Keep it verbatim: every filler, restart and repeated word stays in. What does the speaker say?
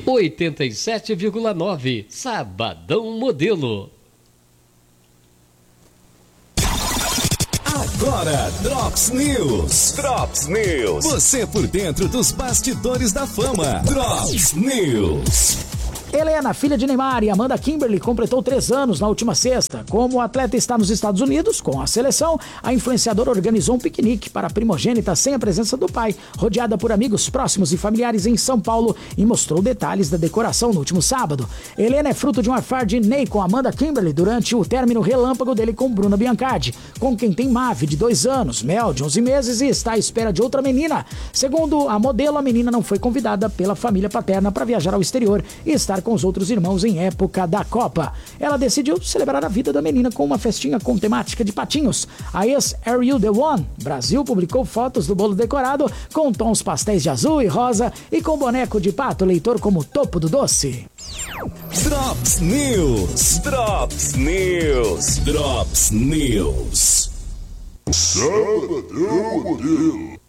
oitenta e sete vírgula nove. Sabadão Modelo. Agora, Drops News. Drops News. Você por dentro dos bastidores da fama. Drops News. Helena, filha de Neymar e Amanda Kimberly, completou três anos na última sexta. Como o atleta está nos Estados Unidos, com a seleção, a influenciadora organizou um piquenique para a primogênita sem a presença do pai, rodeada por amigos próximos e familiares em São Paulo, e mostrou detalhes da decoração no último sábado. Helena é fruto de um affair de Ney com Amanda Kimberly durante o término relâmpago dele com Bruna Biancardi, com quem tem Mavi, de dois anos, Mel, de onze meses, e está à espera de outra menina. Segundo a modelo, a menina não foi convidada pela família paterna para viajar ao exterior e estar com os outros irmãos em época da Copa. Ela decidiu celebrar a vida da menina com uma festinha com temática de patinhos. A ex Are You The One? Brasil publicou fotos do bolo decorado com tons pastéis de azul e rosa e com boneco de pato leitor como topo do doce. Drops News. Drops News. Drops News. Sabadão Modelo.